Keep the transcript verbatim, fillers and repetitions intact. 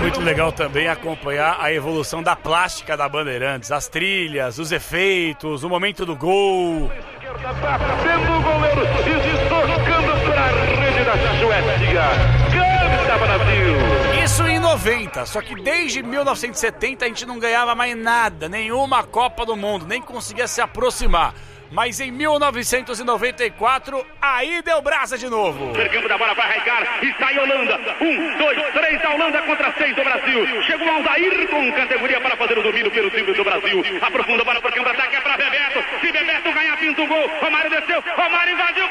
muito legal também acompanhar a evolução da plástica da Bandeirantes, as trilhas, os efeitos, o momento do gol. Sendo o goleiro e se tocando para a rede da Suécia. Canta Brasil! Isso em noventa, só que desde mil novecentos e setenta a gente não ganhava mais nada, nenhuma Copa do Mundo, nem conseguia se aproximar. Mas em mil novecentos e noventa e quatro, aí deu brasa de novo. Percampo da bola para Raikar e sai a Holanda. Um, dois, três, a Holanda contra seis do Brasil. Chegou o Aldair com categoria para fazer o domínio pelo time do Brasil. Aprofunda a bola para o campo de ataque, é para Bebeto. Se Bebeto ganhar, pinta um gol. Romário desceu, Romário invadiu.